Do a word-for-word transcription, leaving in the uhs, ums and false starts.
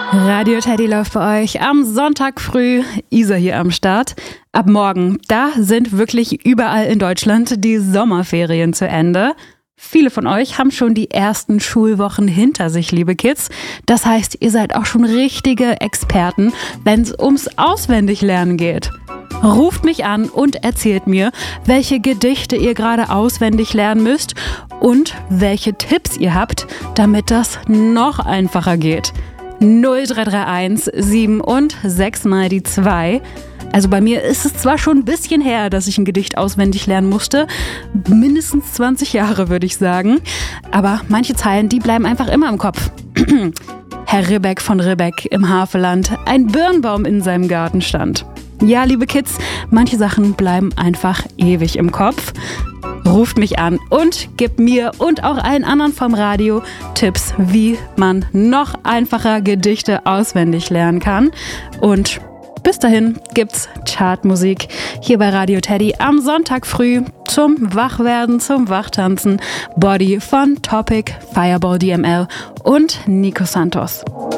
Radio Teddy läuft bei euch am Sonntag früh. Isa hier am Start. Ab morgen, da sind wirklich überall in Deutschland die Sommerferien zu Ende. Viele von euch haben schon die ersten Schulwochen hinter sich, liebe Kids. Das heißt, ihr seid auch schon richtige Experten, wenn es ums Auswendiglernen geht. Ruft mich an und erzählt mir, welche Gedichte ihr gerade auswendig lernen müsst und welche Tipps ihr habt, damit das noch einfacher geht. null drei drei eins sieben und sechs mal die zwei. Also bei mir ist es zwar schon ein bisschen her, dass ich ein Gedicht auswendig lernen musste. Mindestens zwanzig Jahre, würde ich sagen. Aber manche Zeilen, die bleiben einfach immer im Kopf. Herr Ribbeck von Ribbeck im Havelland, ein Birnbaum in seinem Garten stand. Ja, liebe Kids, manche Sachen bleiben einfach ewig im Kopf. Ruft mich an und gebt mir und auch allen anderen vom Radio Tipps, wie man noch einfacher Gedichte auswendig lernen kann. Und bis dahin gibt's Chartmusik hier bei Radio Teddy am Sonntag früh zum Wachwerden, zum Wachtanzen. Body von Topic, Fireball D M L und Nico Santos.